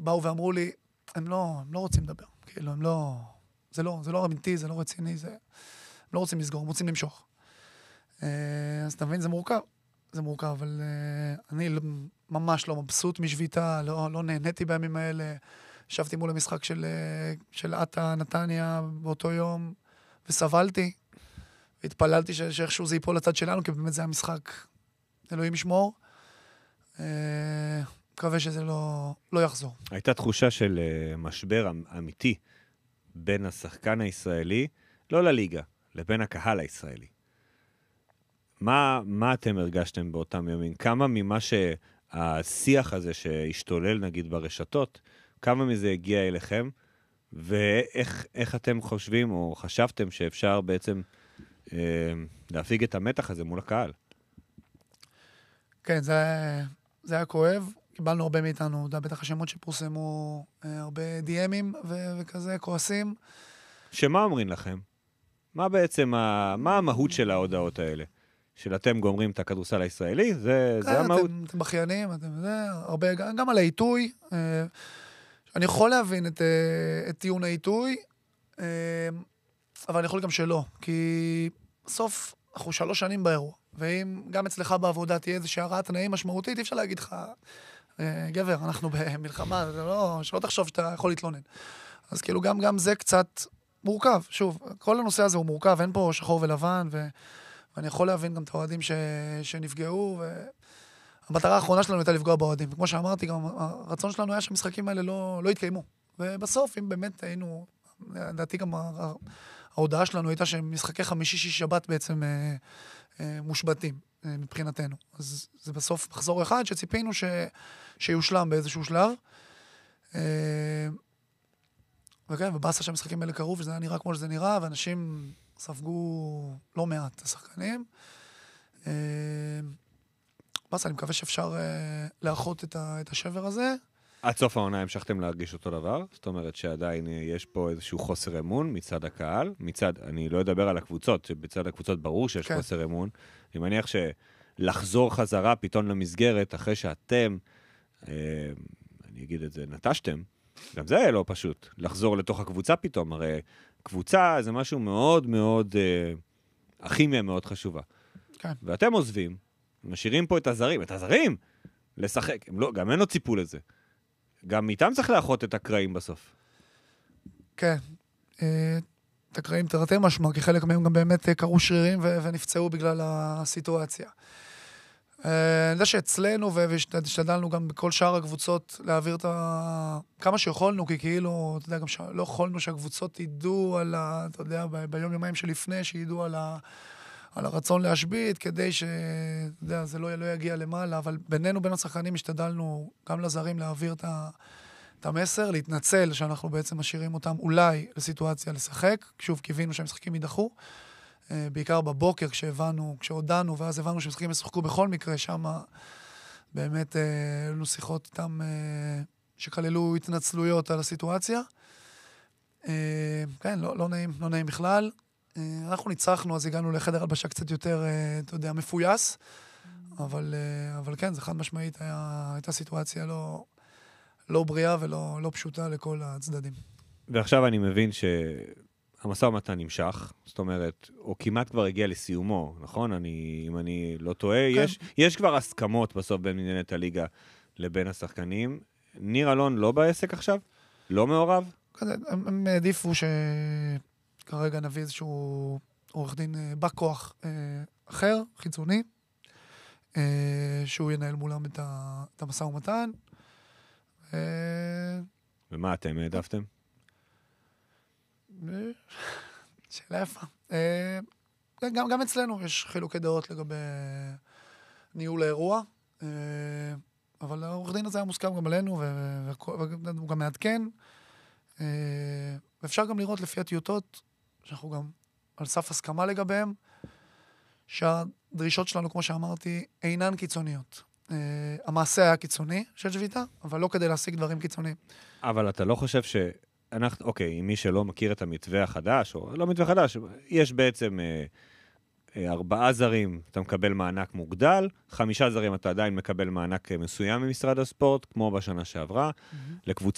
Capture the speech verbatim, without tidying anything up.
באו ואמרו לי, הם לא, הם לא רוצים לדבר. כאילו, הם לא... זה לא, זה לא אמיתי, זה לא רציני, זה... הם לא רוצים לסגור, הם רוצים למשוך. אז אתה מבין, זה מורכב. זה מורכב, אבל אני ממש לא מבסוט משביתה, לא, לא נהניתי בימים האלה. ישבתי מול המשחק של, של עטה נתניה באותו יום, וסבלתי, והתפללתי שאיכשהו זה ייפול לצד שלנו, כי באמת זה היה משחק, אלוהים ישמור. מקווה שזה לא, לא יחזור. הייתה תחושה של משבר אמיתי בין השחקן הישראלי, לא לליגה, לבין הקהל הישראלי. מה, מה אתם הרגשתם באותם ימים? כמה ממה שהשיח הזה שהשתולל נגיד ברשתות, כמה מזה הגיע אליכם, ואיך איך אתם חושבים או חשבתם שאפשר בעצם אה, להפיג את המתח הזה מול הקהל? כן, זה, זה היה כואב. קיבלנו הרבה מאיתנו, דה, בטח השמות שפורסמו, אה, הרבה די-אמים ו- וכזה, כועסים. שמה אומרים לכם? מה בעצם, ה, מה המהות של ההודעות האלה? של אתם גומרים את הכדורסל הישראלי? זה, כן, זה המהות? אתם, אתם בחיינים, אתם, זה, הרבה, גם על העיתוי. אה, אני יכול להבין את, אה, את טיעון העיתוי, אה, אבל אני יכול גם שלא, כי בסוף אנחנו שלוש שנים באירוע, ואם גם אצלך בעבודה תהיה איזושהי הרעת תנאים משמעותית, אי אפשר להגיד לך, גבר, אנחנו במלחמה, זה לא, שלא תחשוב שאתה יכול להתלונן. אז כאילו גם, גם זה קצת מורכב. שוב, כל הנושא הזה הוא מורכב, אין פה שחור ולבן, ו... ואני יכול להבין גם את האוהדים ש... שנפגעו, והמטרה האחרונה שלנו הייתה לפגוע באוהדים. כמו שאמרתי, גם הרצון שלנו היה שהמשחקים האלה לא, לא יתקיימו. ובסוף, אם באמת היינו, לדעתי גם ההודעה שלנו הייתה שמשחקי חמישי, שיש שבת בעצם אה, אה, מושבתים אה, מבחינתנו. אז זה בסוף מחזור אחד שציפינו ש... שיושלם באיזשהו שלב. אה, וכן, ובאסה שהמשחקים האלה קרו, וזה היה נראה כמו שזה נראה, ואנשים ספגו לא מעט השחקנים. אה, באסה, אני מקווה שאפשר אה, לאחות את, ה... את השבר הזה. עד סוף העונה המשכתם להרגיש אותו דבר? זאת אומרת שעדיין יש פה איזשהו חוסר אמון מצד הקהל, מצד, אני לא אדבר על הקבוצות, שבצד הקבוצות ברור שיש כן. חוסר אמון. אני מניח שלחזור חזרה פתאום למסגרת, אחרי שאתם, אה, אני אגיד את זה, נטשתם, גם זה היה לא פשוט, לחזור לתוך הקבוצה פתאום, הרי קבוצה זה משהו מאוד מאוד, אה, הכימיה מאוד חשובה. כן. ואתם עוזבים, משאירים פה את הזרים, את הזרים, לשחק, הם לא, גם אין לו ציפו לזה. גם איתם צריך לאחות את הקרעים בסוף. כן. את הקרעים תרתי משמע, כי חלק מהם גם באמת קרו שרירים ונפצעו בגלל הסיטואציה. אני יודע שאצלנו, והשתדלנו גם בכל שאר הקבוצות להעביר את ה... כמה שיכולנו, כי כאילו, אתה יודע, גם לא יכולנו שהקבוצות ידעו על ה... אתה יודע, ביום יומיים שלפני, שידעו על ה... על הרצון להשבית, כדי ש... אתה יודע, זה לא, לא יגיע למעלה, אבל בינינו, בין השחקנים, השתדלנו גם לזרים להעביר את, ה... את המסר, להתנצל שאנחנו בעצם משאירים אותם אולי לסיטואציה לשחק. שוב, קיווינו שהמשחקים יידחו. בעיקר בבוקר, כשהבנו, כשהודענו, ואז הבנו שהמשחקים ישחקו בכל מקרה, שם באמת היו לנו שיחות איתם שכללו התנצלויות על הסיטואציה. כן, לא, לא נעים, לא נעים בכלל. אנחנו ניצחנו, אז הגענו לחדר הלבשה קצת יותר, אתה יודע, מפויס, אבל, אבל כן, זה חד משמעית, היה, הייתה סיטואציה לא, לא בריאה ולא לא פשוטה לכל הצדדים. ועכשיו אני מבין שהמשא ומתן נמשך, זאת אומרת, או כמעט כבר הגיע לסיומו, נכון? אני, אם אני לא טועה, כן. יש, יש כבר הסכמות בסוף בין מנהלת הליגה לבין השחקנים. ניר אלון לא בעסק עכשיו? לא מעורב? כזה, הם, הם העדיפו ש... כרגע נביא איזשהו עורך דין בא כוח אה, אחר, חיצוני, אה, שהוא ינהל מולם את, ה, את המשא ומתן. אה, ומה אתם העדפתם? אה, שאלה יפה. אה, גם, גם אצלנו יש חילוקי דעות לגבי ניהול האירוע, אה, אבל העורך דין הזה היה מוסכם גם עלינו, והוא גם מעדכן. אה, ואפשר גם לראות לפי הטיוטות, שאנחנו גם על סף הסכמה לגביהם, שהדרישות שלנו, כמו שאמרתי, אינן קיצוניות. Uh, המעשה היה קיצוני של שביתה, אבל לא כדי להשיג דברים קיצוניים. אבל אתה לא חושב שאנחנו, אוקיי, אם מי שלא מכיר את המתווה החדש, או לא מתווה חדש, יש בעצם uh, uh, ארבעה זרים, אתה מקבל מענק מוגדל, חמישה זרים אתה עדיין מקבל מענק מסוים ממשרד הספורט, כמו בשנה שעברה, mm-hmm. לקבוצה